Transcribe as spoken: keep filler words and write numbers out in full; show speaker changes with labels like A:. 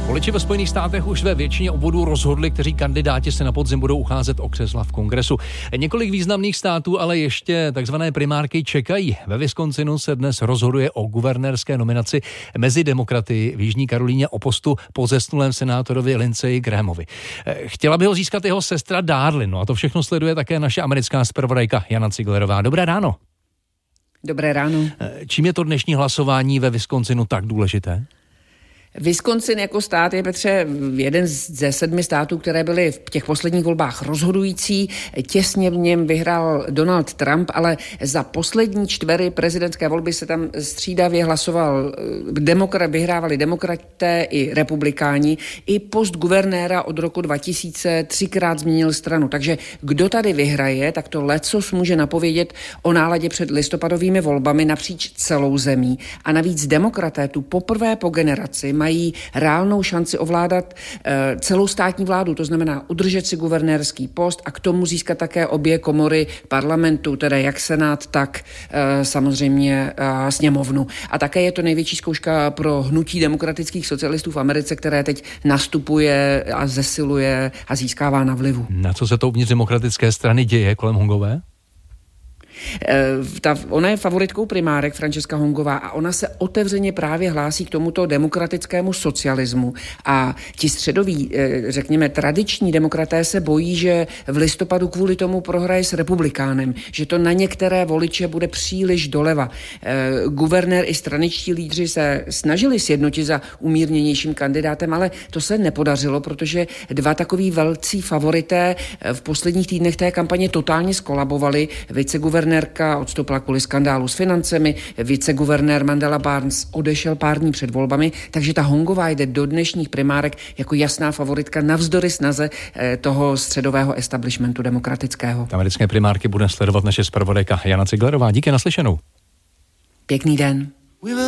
A: Voliči ve Spojených státech už ve většině obvodů rozhodli, kteří kandidáti se na podzim budou ucházet o křesla v kongresu. Několik významných států ale ještě takzvané primárky čekají. Ve Wisconsinu se dnes rozhoduje o guvernérské nominaci mezi demokraty v Jižní Karolíně o postu po zesnulém senátorovi Lindsey Grahamovi. Chtěla by ho získat jeho sestra Darlin, no a to všechno sleduje také naše americká zpravodajka Jana Ciglerová. Dobré ráno.
B: Dobré ráno.
A: Čím je to dnešní hlasování ve Wisconsinu tak důležité?
B: Wisconsin jako stát je, Petře, jeden ze sedmi států, které byly v těch posledních volbách rozhodující. Těsně v něm vyhrál Donald Trump, ale za poslední čtvery prezidentské volby se tam střídavě hlasoval, demokrat, vyhrávali demokraté i republikáni. I post guvernéra od roku dva tisíce třikrát změnil stranu. Takže kdo tady vyhraje, tak to lecos může napovědět o náladě před listopadovými volbami napříč celou zemí. A navíc demokraté tu poprvé po generaci mají reálnou šanci ovládat e, celou státní vládu, to znamená udržet si guvernérský post a k tomu získat také obě komory parlamentu, tedy jak senát, tak e, samozřejmě e, sněmovnu. A také je to největší zkouška pro hnutí demokratických socialistů v Americe, které teď nastupuje a zesiluje a získává na vlivu.
A: Na co se to uvnitř demokratické strany děje kolem Hongové?
B: Ta, ona je favoritkou primárek, Francesca Hongová, a ona se otevřeně právě hlásí k tomuto demokratickému socialismu. A ti středoví, řekněme, tradiční demokraté se bojí, že v listopadu kvůli tomu prohraje s republikánem, že to na některé voliče bude příliš doleva. Guvernér i straničtí lídři se snažili sjednotit za umírněnějším kandidátem, ale to se nepodařilo, protože dva takoví velcí favorité v posledních týdnech té kampaně totálně skolabovali. Viceguvernér Guvernérka odstoupila kvůli skandálu s financemi, viceguvernér Mandela Barnes odešel pár dní před volbami, takže ta Hongová jde do dnešních primárek jako jasná favoritka navzdory snaze toho středového establishmentu demokratického.
A: Americké primárky bude sledovat naše zpravodajka Jana Ciglerová. Díky, naslyšenou.
B: Pěkný den.